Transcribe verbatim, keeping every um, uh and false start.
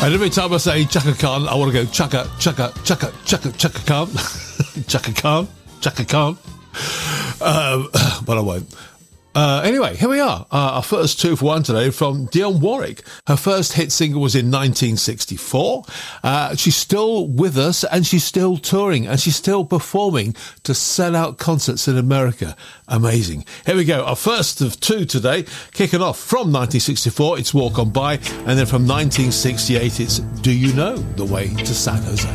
And every time I say Chaka Khan, I want to go Chaka, Chaka, Chaka, Chaka, Chaka Khan. Chaka Khan, Chaka Khan. Um, but I won't. Uh, anyway, here we are. Uh, our first two for one today from Dionne Warwick. Her first hit single was in nineteen sixty-four. Uh, she's still with us and she's still touring and she's still performing to sell out concerts in America. Amazing. Here we go. Our first of two today, kicking off from nineteen sixty-four. It's Walk On By. And then from nineteen sixty-eight, it's Do You Know the Way to San Jose?